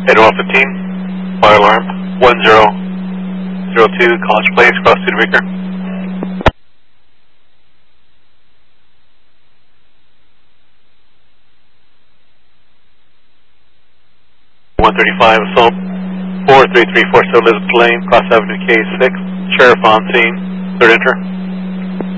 8115, fire alarm, 1002, College Place, cross Student Reeker. 135, assault, 43347 Elizabeth Lane, Cross Avenue K6, Sheriff on scene, third enter.